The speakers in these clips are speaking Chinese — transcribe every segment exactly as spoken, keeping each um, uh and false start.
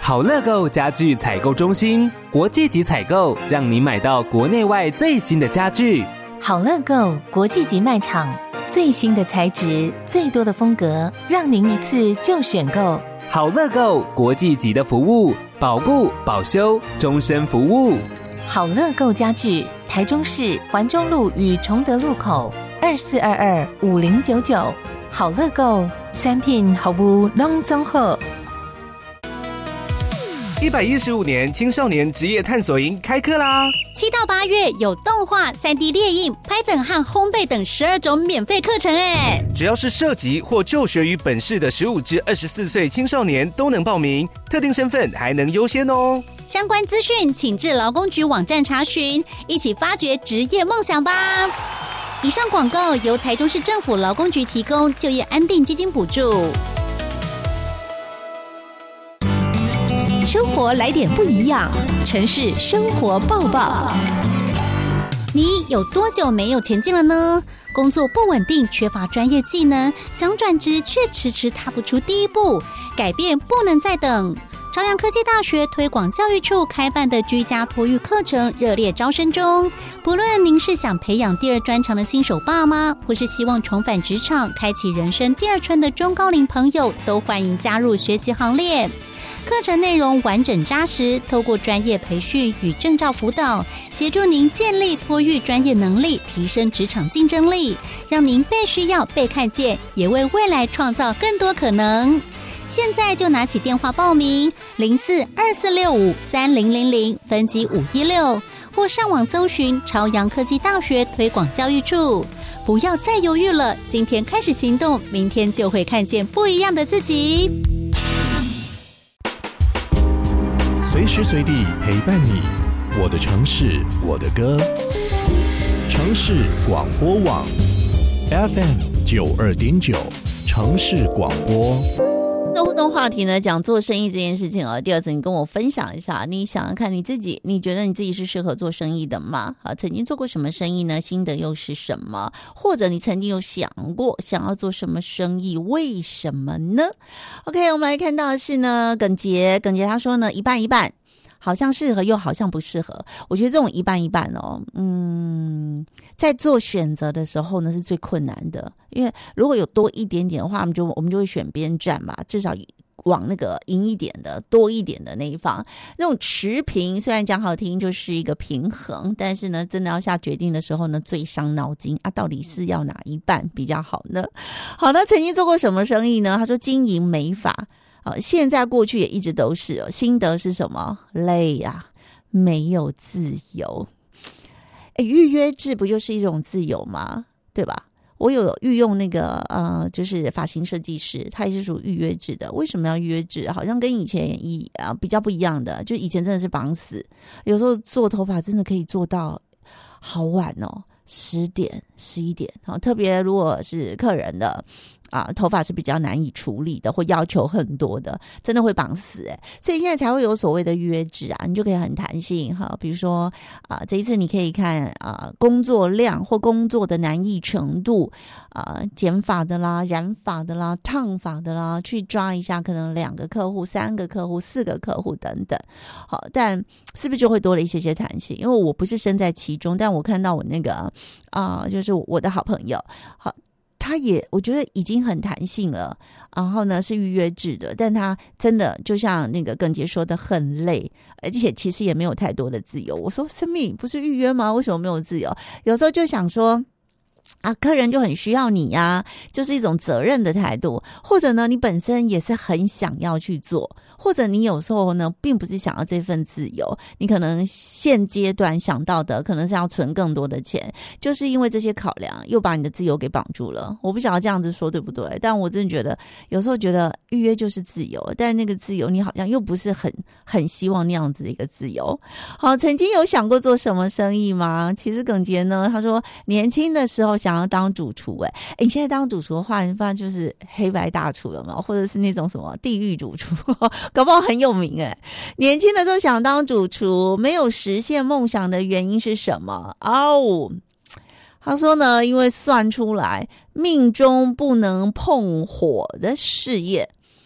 好乐购家具采购中心，国际级采购，让您买到国内外最新的家具。 好乐购国际级卖场，最新的材质，最多的风格，让您一次就选购。 好乐购国际级的服务，保固保修，终身服务。 好乐购家具，台中市环中路与崇德路口二四二二五零九九。好乐购产品服务拢综合。 一百一十五年青少年职业探索营开课啦！ 七到八月有动画、三 D 列印、拍等和烘焙等十二种免费课程哎！ 只要是涉及或就学于本市的十五至二十四岁青少年都能报名，特定身份还能优先哦。 相关资讯请至劳工局网站查询，一起发掘职业梦想吧！以上广告由台中市政府劳工局提供，就业安定基金补助。 生活来点不一样，城市生活报报。 你有多久没有前进了呢？工作不稳定，缺乏专业技能，想转职却迟迟踏不出第一步，改变不能再等。朝阳科技大学推广教育处开办的居家托育课程热烈招生中，不论您是想培养第二专长的新手爸妈，或是希望重返职场开启人生第二春的中高龄朋友，都欢迎加入学习行列。课程内容完整扎实，透过专业培训与证照辅导，协助您建立托育专业能力，提升职场竞争力，让您被需要、被看见，也为未来创造更多可能。现在就拿起电话报名零四二四六五三零零零分机五一六，或上网搜寻朝阳科技大学推广教育处。不要再犹豫了，今天开始行动，明天就会看见不一样的自己。 随时随地陪伴你，我的城市，我的歌。城市广播网 F M 九二点九，城市广播。 那互动话题呢，讲做生意这件事情啊。第二次你跟我分享一下，你想想看你自己，你觉得你自己是适合做生意的吗？啊，曾经做过什么生意呢？心得又是什么？或者你曾经有想过想要做什么生意？为什么呢 ？OK， 我们来看到的是呢，耿杰，耿杰他说呢，一半一半。好像适合又好像不适合，我觉得这种一半一半哦，嗯，在做选择的时候呢是最困难的，因为如果有多一点点的话，我们就我们就会选边站嘛，至少往那个赢一点的、多一点的那一方。那种持平，虽然讲好听就是一个平衡，但是呢，真的要下决定的时候呢，最伤脑筋啊！到底是要哪一半比较好呢？好，他曾经做过什么生意呢？他说经营美发。现在过去也一直都是哦，心得是什么？累啊，没有自由。诶，预约制不就是一种自由吗？对吧？我有御用那个呃，就是发型设计师，他也是属于预约制的。为什么要预约制？好像跟以前一啊比较不一样的，就以前真的是绑死，有时候做头发真的可以做到好晚哦，十点、十一点。好，特别如果是客人的。啊，头发是比较难以处理的，或要求很多的，真的会绑死哎，所以现在才会有所谓的预约制啊，你就可以很弹性哈。比如说啊，这一次你可以看啊工作量或工作的难易程度啊，剪发的啦、染发的啦、烫发的啦，去抓一下，可能两个客户、三个客户、四个客户等等。好，但是不是就会多了一些些弹性？因为我不是身在其中，但我看到我那个啊，就是我的好朋友，好。他也我觉得已经很弹性了，然后呢是预约制的，但他真的就像那个耿杰说的很累，而且其实也没有太多的自由。我说生命不是预约吗？为什么没有自由？有时候就想说啊，客人就很需要你呀、啊，就是一种责任的态度，或者呢你本身也是很想要去做，或者你有时候呢并不是想要这份自由，你可能现阶段想到的可能是要存更多的钱，就是因为这些考量又把你的自由给绑住了。我不晓得这样子说对不对，但我真的觉得有时候觉得预约就是自由，但那个自由你好像又不是很很希望那样子的一个自由。好，曾经有想过做什么生意吗？其实耿杰呢他说年轻的时候想要当主厨，哎、欸，你现在当主厨的话，你发现就是黑白大厨有没有？或者是那种什么地狱主厨，搞不好很有名哎、欸。年轻的时候想当主厨，没有实现梦想的原因是什么？哦，他说呢，因为算出来命中不能碰火的事业。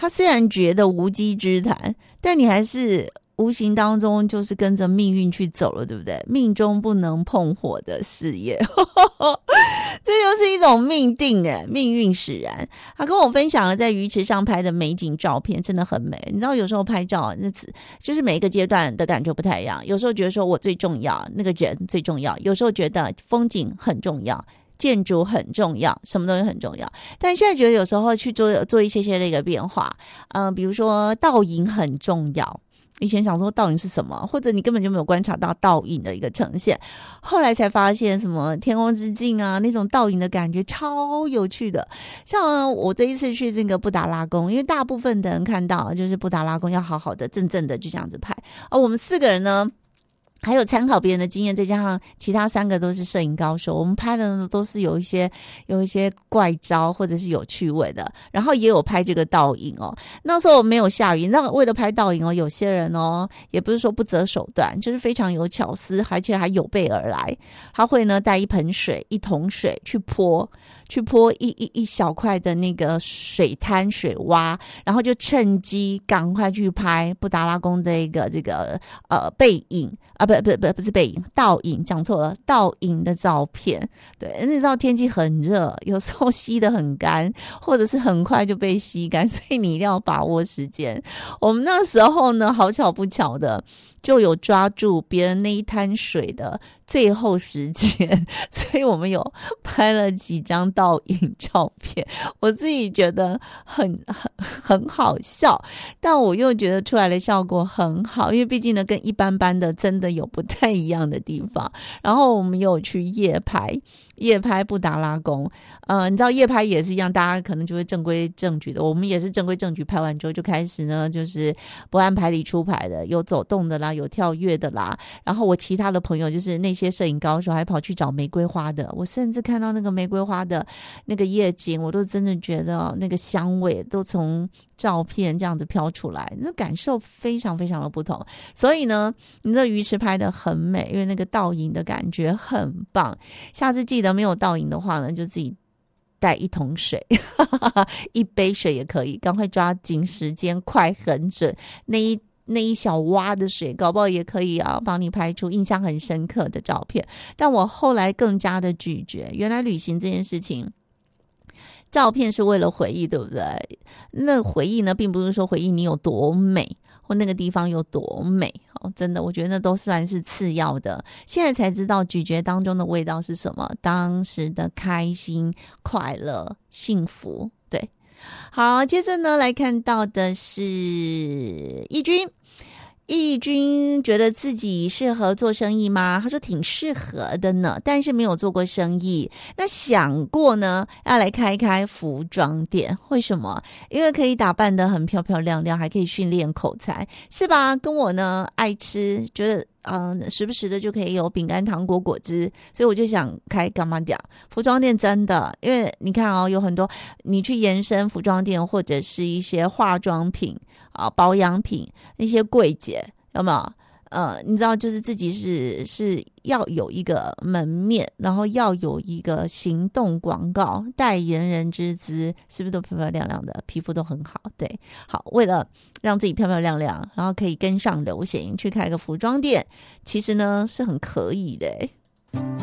他虽然觉得无稽之谈，但你还是无形当中就是跟着命运去走了，对不对？命中不能碰火的事业这就是一种命定耶，命运使然。他跟我分享了在鱼池上拍的美景照片，真的很美。你知道有时候拍照那就是每一个阶段的感觉不太一样，有时候觉得说我最重要，那个人最重要，有时候觉得风景很重要，建筑很重要，什么东西很重要。但现在觉得有时候去做做一些些的一个变化，嗯、呃，比如说倒影很重要。以前想说倒影是什么，或者你根本就没有观察到倒影的一个呈现，后来才发现什么天空之镜啊，那种倒影的感觉超有趣的。像我这一次去这个布达拉宫，因为大部分的人看到就是布达拉宫要好好的正正的就这样子拍，而我们四个人呢还有参考别人的经验，再加上其他三个都是摄影高手，我们拍的呢都是有一些有一些怪招或者是有趣味的，然后也有拍这个倒影哦。那时候没有下雨，你知道为了拍倒影哦，有些人哦也不是说不择手段，就是非常有巧思，而且还有备而来。他会呢带一盆水，一桶水去泼，去泼一一一小块的那个水滩水洼，然后就趁机赶快去拍布达拉宫的一个这个呃背影啊。不不不不是背影，倒影，讲错了，倒影的照片。对，你知道天气很热，有时候吸得很干，或者是很快就被吸干，所以你一定要把握时间。我们那时候呢，好巧不巧的，就有抓住别人那一滩水的最后时间，所以我们有拍了几张倒影照片。我自己觉得很很很好笑，但我又觉得出来的效果很好，因为毕竟呢，跟一般般的真的有不太一样的地方。然后我们有去夜拍，夜拍布达拉宫，呃，你知道夜拍也是一样，大家可能就会正规正矩的，我们也是正规正矩，拍完之后就开始呢，就是不按牌理出牌的，有走动的啦，有跳跃的啦。然后我其他的朋友就是那些摄影高手还跑去找玫瑰花的，我甚至看到那个玫瑰花的那个夜景，我都真的觉得那个香味都从照片这样子飘出来，那感受非常非常的不同。所以呢，你这鱼池拍的很美，因为那个倒影的感觉很棒。下次记得没有倒影的话呢，就自己带一桶水一杯水也可以，赶快抓紧时间，快很准，那一那一小洼的水搞不好也可以啊，帮你拍出印象很深刻的照片。但我后来更加的咀嚼，原来旅行这件事情，照片是为了回忆，对不对？那回忆呢，并不是说回忆你有多美或那个地方有多美，哦，真的我觉得那都算是次要的。现在才知道咀嚼当中的味道是什么，当时的开心、快乐、幸福。对，好，接着呢来看到的是义军。义军觉得自己适合做生意吗？他说挺适合的呢，但是没有做过生意。那想过呢，要来开开服装店。为什么？因为可以打扮得很漂漂亮亮，还可以训练口才，是吧？跟我呢爱吃，觉得嗯，时不时的就可以有饼干、糖果、果汁，所以我就想开干嘛店服装店。真的，因为你看哦，有很多你去延伸服装店，或者是一些化妆品啊、保养品，那些柜姐有没有？呃，你知道，就是自己是是要有一个门面，然后要有一个行动广告代言人之姿，是不是都漂漂亮亮的，皮肤都很好？对，好，为了让自己漂漂亮亮，然后可以跟上流行，去开个服装店，其实呢是很可以的。